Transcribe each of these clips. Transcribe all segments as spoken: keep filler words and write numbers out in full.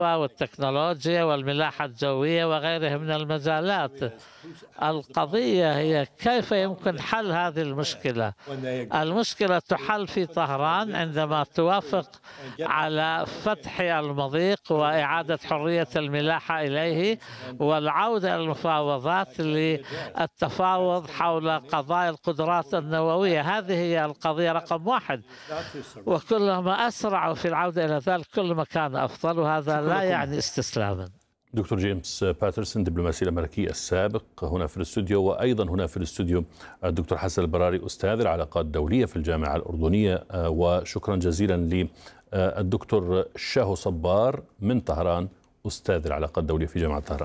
والتكنولوجيا والملاحة الجوية وغيرها من المجالات. القضية هي كيف يمكن حل هذه المشكلة. المشكلة تحل في طهران عندما توافق على فتح المضيق وإعادة حرية الملاحة إليه والعودة إلى المفاوضات للتفاوض حول قضايا القدرات النووية. هذه هي القضية رقم واحد، وكلما أسرعوا في العودة إلى ذلك كلما كان أفضل، وهذا لا يعني استسلاما. دكتور جيمس باترسون دبلوماسي الأمريكي السابق هنا في الاستوديو، وأيضا هنا في الاستوديو الدكتور حسن البراري أستاذ العلاقات الدولية في الجامعة الأردنية، وشكرا جزيلا للدكتور شاهو صبار من طهران أستاذ العلاقات الدولية في جامعة طهران.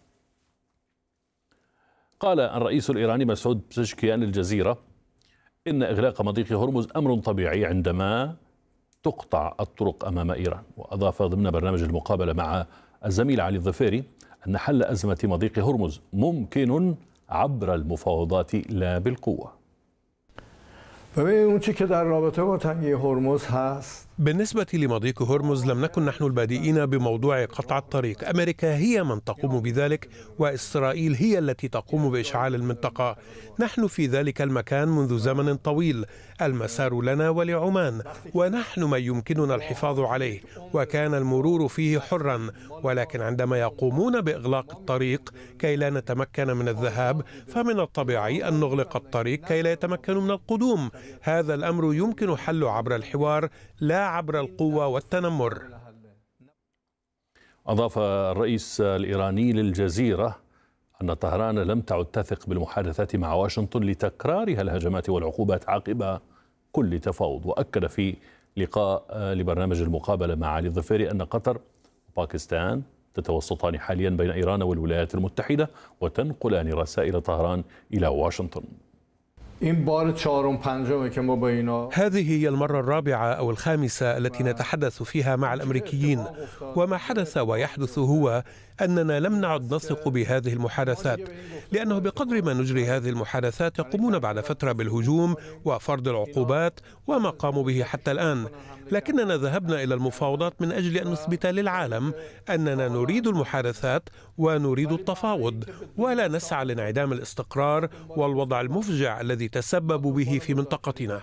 قال الرئيس الإيراني مسعود بزشكيان للجزيرة إن إغلاق مضيق هرمز أمر طبيعي عندما تقطع الطرق أمام إيران. وأضاف ضمن برنامج المقابلة مع الزميل علي الظفيري أن حل أزمة مضيق هرمز ممكن عبر المفاوضات لا بالقوة. بالنسبة لمضيق هرمز لم نكن نحن البادئين بموضوع قطع الطريق. أمريكا هي من تقوم بذلك، وإسرائيل هي التي تقوم بإشعال المنطقة. نحن في ذلك المكان منذ زمن طويل، المسار لنا ولعمان، ونحن من يمكننا الحفاظ عليه، وكان المرور فيه حرا. ولكن عندما يقومون بإغلاق الطريق كي لا نتمكن من الذهاب، فمن الطبيعي أن نغلق الطريق كي لا يتمكنوا من القدوم. هذا الأمر يمكن حله عبر الحوار لا عبر القوة والتنمر. أضاف الرئيس الإيراني للجزيرة أن طهران لم تعد تثق بالمحادثات مع واشنطن لتكرارها الهجمات والعقوبات عقب كل تفاوض. وأكد في لقاء لبرنامج المقابلة مع علي الظفيري أن قطر وباكستان تتوسطان حاليا بين إيران والولايات المتحدة وتنقلان رسائل طهران إلى واشنطن. هذه هي المرة الرابعة أو الخامسة التي نتحدث فيها مع الأمريكيين، وما حدث ويحدث هو أننا لم نعد نثق بهذه المحادثات، لأنه بقدر ما نجري هذه المحادثات يقومون بعد فترة بالهجوم وفرض العقوبات وما قاموا به حتى الآن. لكننا ذهبنا إلى المفاوضات من أجل أن نثبت للعالم أننا نريد المحادثات ونريد التفاوض، ولا نسعى لانعدام الاستقرار والوضع المفجع الذي تسببوا به في منطقتنا.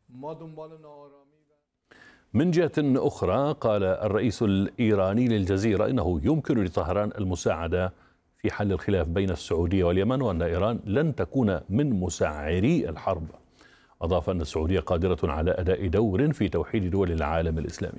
من جهة أخرى قال الرئيس الإيراني للجزيرة إنه يمكن لطهران المساعدة في حل الخلاف بين السعودية واليمن، وأن إيران لن تكون من مسعري الحرب. أضاف أن السعودية قادرة على أداء دور في توحيد دول العالم الإسلامي.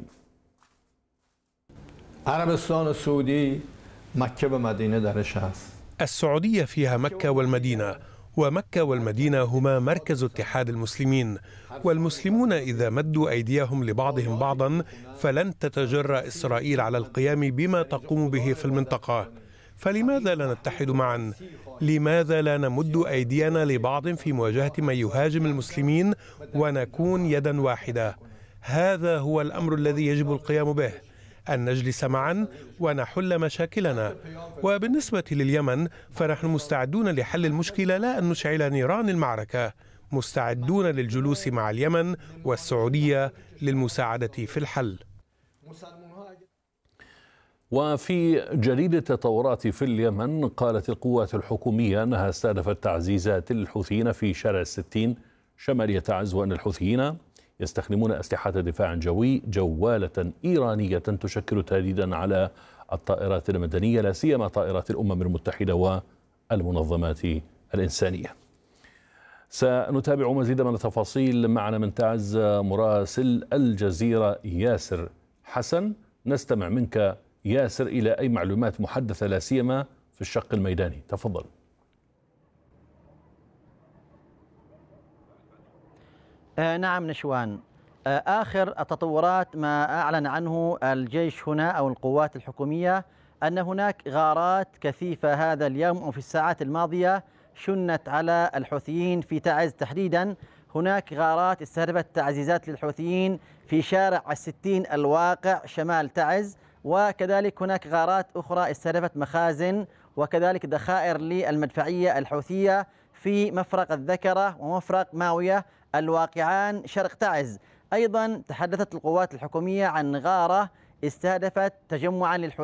عربستان السعودي مكة ومدينة درش هست. السعودية فيها مكة والمدينة، ومكة والمدينة هما مركز اتحاد المسلمين، والمسلمون إذا مدوا أيديهم لبعضهم بعضا فلن تتجرأ إسرائيل على القيام بما تقوم به في المنطقة. فلماذا لا نتحد معا؟ لماذا لا نمد أيدينا لبعض في مواجهة من يهاجم المسلمين ونكون يدا واحدة؟ هذا هو الأمر الذي يجب القيام به، أن نجلس معا ونحل مشاكلنا. وبالنسبة لليمن فنحن مستعدون لحل المشكلة، لا أن نشعل نيران المعركة. مستعدون للجلوس مع اليمن والسعودية للمساعدة في الحل. وفي جديد التطورات في اليمن، قالت القوات الحكومية أنها استهدفت تعزيزات الحوثيين في شارع الستين شمالية تعز، وأن الحوثيين يستخدمون أسلحة دفاع جوي جوالة إيرانية تشكل تهديدا على الطائرات المدنية، لا سيما طائرات الأمم المتحدة والمنظمات الإنسانية. سنتابع مزيد من التفاصيل. معنا من تعز مراسل الجزيرة ياسر حسن. نستمع منك ياسر إلى أي معلومات محدثة لا سيما في الشق الميداني، تفضل. آه نعم نشوان، آه آخر التطورات ما أعلن عنه الجيش هنا أو القوات الحكومية أن هناك غارات كثيفة هذا اليوم أو في الساعات الماضية شنت على الحوثيين في تعز تحديدا. هناك غارات استهدفت تعزيزات للحوثيين في شارع الستين الواقع شمال تعز، وكذلك هناك غارات أخرى استهدفت مخازن وكذلك ذخائر للمدفعية الحوثية في مفرق الذكرة ومفرق ماوية الواقعان شرق تعز. أيضا تحدثت القوات الحكومية عن غارة استهدفت تجمعا للحوثيين